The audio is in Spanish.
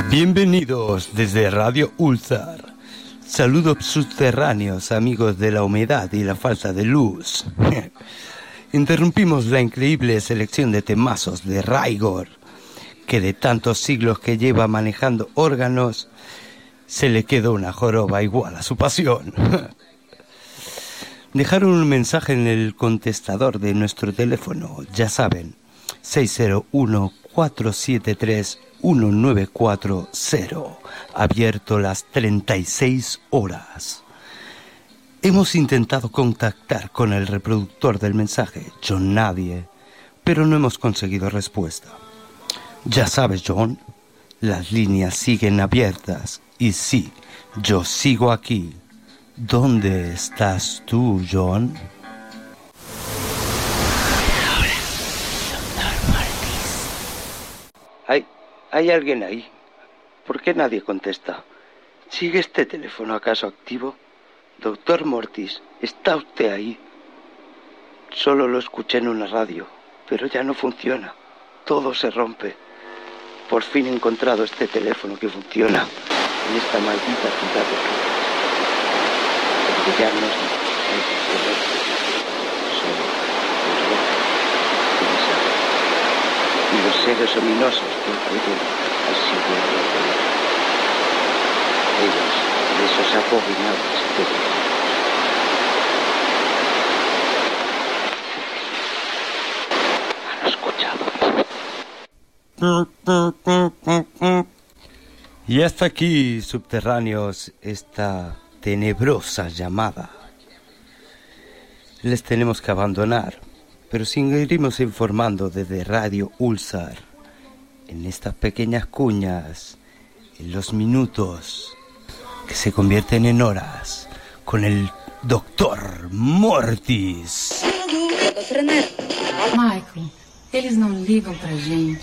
Bienvenidos desde Radio Ulsar. Saludos subterráneos, amigos de la humedad y la falta de luz. Interrumpimos la increíble selección de temazos de Raigor, que de tantos siglos que lleva manejando órganos, se le quedó una joroba igual a su pasión. Dejaron un mensaje en el contestador de nuestro teléfono, ya saben, 601-473-1940, abierto las 36 horas. Hemos intentado contactar con el reproductor del mensaje, John Nadie, pero no hemos conseguido respuesta. Ya sabes, John, las líneas siguen abiertas y sí, yo sigo aquí. ¿Dónde estás tú, John? ¿Hay alguien ahí? ¿Por qué nadie contesta? ¿Sigue este teléfono acaso activo? Doctor Mortis, ¿está usted ahí? Solo lo escuché en una radio, pero ya no funciona. Todo se rompe. Por fin he encontrado este teléfono que funciona en esta maldita ciudad de Cádiz. Porque ya no es solo y los seres ominosos que incluyen al siglo de ellos, de esos abominables espíritus. ¿Han escuchado? Y hasta aquí, subterráneos, esta tenebrosa llamada. Les tenemos que abandonar, pero seguiremos informando desde Radio Ulsar, en estas pequeñas cuñas, en los minutos que se convierten en horas, con el Dr. Mortis. Michael, eles não ligam pra gente.